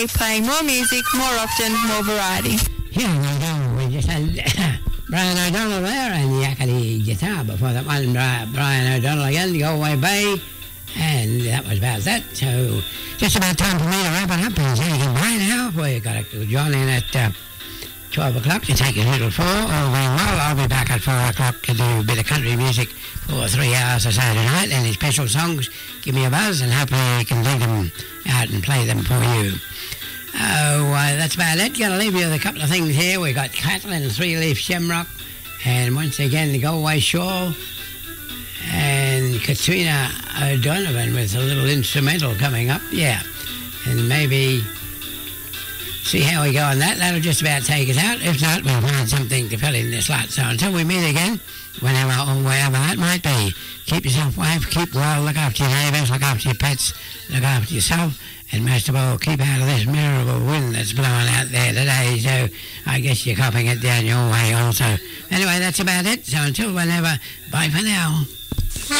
playing more music, more often, more variety. Yeah, we just had Brian O'Donnell there and the Yakety guitar before that one. Brian O'Donnell again, the Galway Bay, and that was about that. So just about time for me to wrap it up and say goodbye now. We've got to join in at 12 o'clock to take a little 4. All going well, I'll be back at 4 o'clock to do a bit of country music for 3 hours or so tonight. Any special songs, give me a buzz and hopefully I can dig them out and play them for you. That's about it. Going to leave you with a couple of things here. We've got Cattle and Three-Leaf Shamrock, and once again the Galway Shawl, and Katrina O'Donovan with a little instrumental coming up. Yeah, and maybe see how we go on that. That'll just about take us out. If not, we'll find something to fill in the slot. So until we meet again, whenever or wherever that might be, keep yourself safe, keep well, look after your neighbours, look after your pets, look after yourself, and most of all, keep out of this miserable wind that's blowing out there today. So I guess you're copping it down your way also. Anyway, that's about it. So until whenever, bye for now.